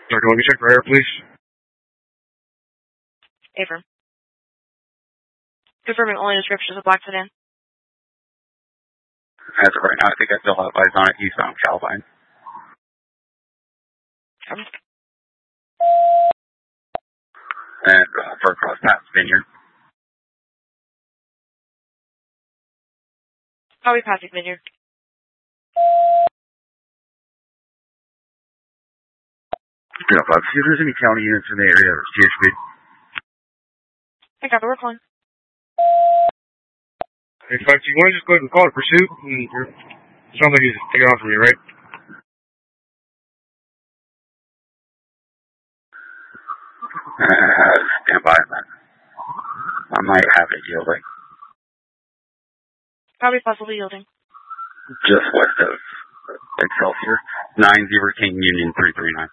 Sorry, let me check for air, please. Affirm. Confirming only descriptions of black sedan. As of right now, I think I still have eyes on it, eastbound Calvine. And for across past Vineyard. Probably passing Vineyard. Yeah, Bob, see if there's any county units in the area or CHP. I got the work on. Hey, 5, you want to just go ahead and call it pursuit? Sounds like he's taking off from you, right? Stand by on that. I might have it yielding. Probably possibly yielding. Just west of Excelsior. 90 King Union 339.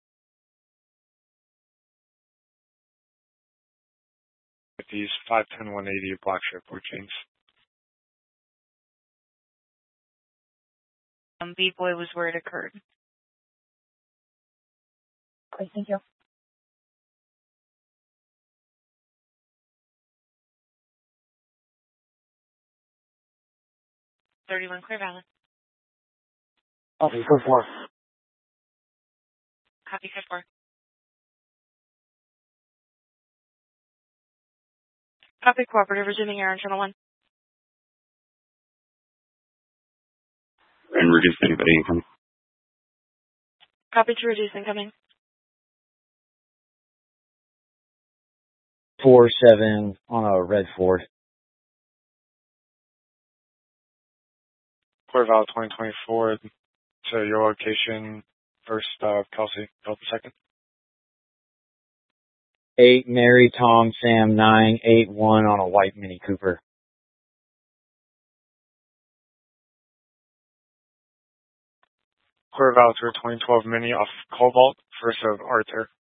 These 510 180 Black Ship or James. B-Boy was where it occurred. Great, thank you. $31 Clear Valley. Copy, 4-4. Copy, 4. Copy, cooperative, resuming air on channel 1. And reduce anybody incoming. Copy to reduce incoming. 4-7 on a red Ford. Clear Valley 2024 to your location. First, Kelsey, Delta 2nd. 8 Mary Tom Sam 981 on a white Mini Cooper. Clear Valley 2012 Mini off Cobalt, first of Arthur.